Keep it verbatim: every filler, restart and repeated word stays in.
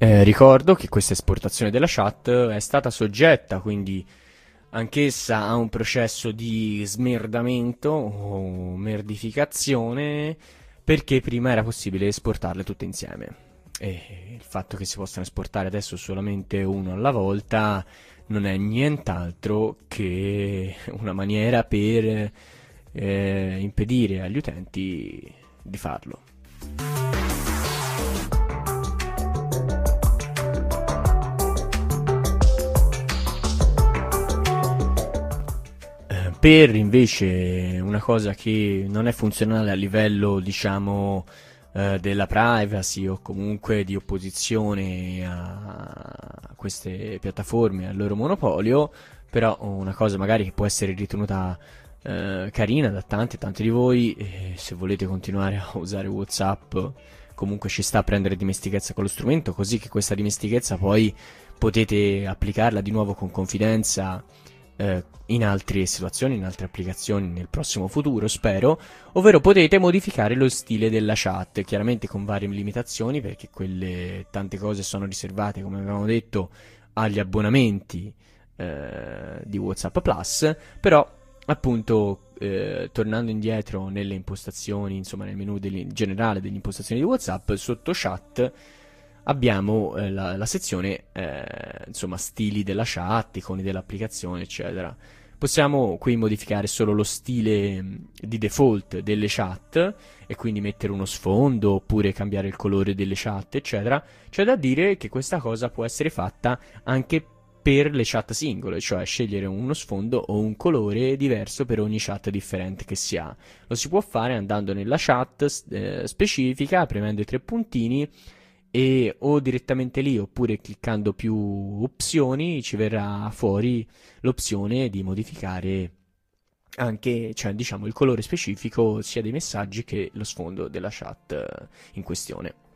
Eh, ricordo che questa esportazione della chat è stata soggetta, quindi anch'essa a un processo di smerdamento o merdificazione, perché prima era possibile esportarle tutte insieme. E il fatto che si possano esportare adesso solamente uno alla volta non è nient'altro che una maniera per eh, impedire agli utenti di farlo. Eh, Per invece una cosa che non è funzionale a livello, diciamo, eh, della privacy o comunque di opposizione a queste piattaforme, al loro monopolio, però una cosa magari che può essere ritenuta eh, carina da tanti e tanti di voi, e se volete continuare a usare WhatsApp, comunque ci sta a prendere dimestichezza con lo strumento, così che questa dimestichezza poi potete applicarla di nuovo con confidenza eh, in altre situazioni, in altre applicazioni nel prossimo futuro, spero, ovvero potete modificare lo stile della chat, chiaramente con varie limitazioni, perché quelle tante cose sono riservate, come avevamo detto, agli abbonamenti eh, di WhatsApp Plus, però appunto eh, tornando indietro nelle impostazioni, insomma nel menu degli- generale delle impostazioni di WhatsApp, sotto chat abbiamo eh, la, la sezione eh, insomma stili della chat, iconi dell'applicazione, eccetera. Possiamo qui modificare solo lo stile mh, di default delle chat e quindi mettere uno sfondo oppure cambiare il colore delle chat, eccetera. C'è da dire che questa cosa può essere fatta anche per le chat singole, cioè scegliere uno sfondo o un colore diverso per ogni chat differente che si ha. Lo si può fare andando nella chat eh, specifica, premendo i tre puntini e o direttamente lì oppure cliccando più opzioni ci verrà fuori l'opzione di modificare anche, cioè diciamo, il colore specifico sia dei messaggi che lo sfondo della chat eh, in questione.